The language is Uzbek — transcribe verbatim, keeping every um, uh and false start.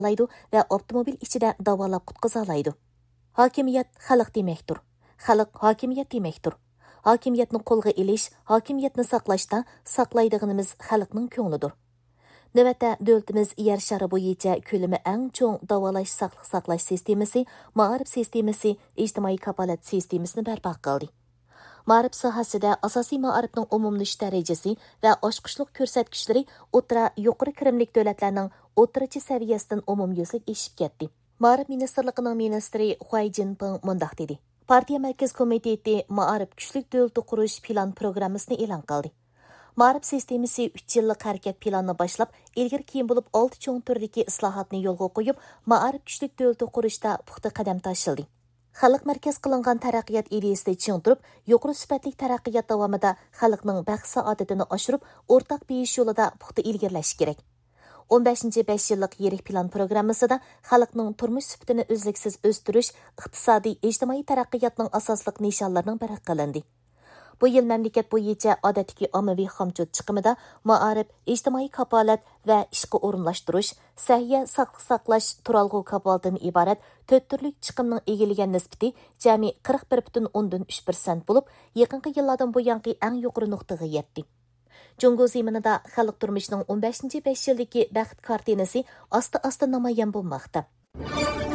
alaydı və avtomobil içində davalab qutqıza alaydı. Hakimiyyət xalq deməkdir. Xalq hakimiyyət deməkdir. Hakimiyyətni qolğa elish, hakimiyyətni saqlashda saqlaydiganimiz xalqning ko'nglidir. Növətdə dövlətimiz yer şarı bo'yicha ko'lami eng cho'ng davolash saqliq saqlash sistemasi, ma'arif sistemasi, ijtimoiy kafolat sistemasini barpo qildi. Ma'arif sohasida asosiy ma'arifning umumlashish darajasi va oshqushliq ko'rsatkichlari o'tira yuqori kirimlik davlatlarning o'rtacha saviyasidan umumyuzlik eshib ketdi. Ma'arif ministrligining ministri Huay Jinping mundaq dedi. Partiya Markaz komiteti Ma'arif kuchlik davlat qurish plan programmasini e'lon qildi. Ma'arif sistemasi uch yillik harakat planini boshlab, ilgari keyin bo'lib olti cho'ng turdagi islohotni yo'lga qo'yib, Ma'arif kuchlik davlat qurishda puxta qadam tashildi. Xalq markaz qilingan taraqqiyot ideyasini chingtirib, yuqori sifatli taraqqiyot davomida xalqning baxt saodatini oshirib, o'rtaq beyish yo'lida puxta ilgirlash kerak. o'n beshinchi besh yillik yirik plan programmasida xalqning turmush sifatini uzluksiz o'stirish, iqtisodiy, ijtimoiy taraqqiyotning asosliq nishonlarining biri qilindi. Bu yil mamlakat bo'yicha odatdagi ommaviy xomchut chiqimida ma'arif, ijtimoiy kafolat va ishga o'rinlashtirish, sahiya saqliq saqlash turalg'u kafolatidan iborat to'rt turlik chiqimning egillagan nisbati jami qirq bir butun o'ndan uch persent bo'lib, yaqinqi yillardan buyangi eng yuqori nuqtaga yetdi. Jungo zeminida xalq turmushining o'n beshinchi besh yildagi baxt kartinasi asta-asta namoyon bo'lmoqda.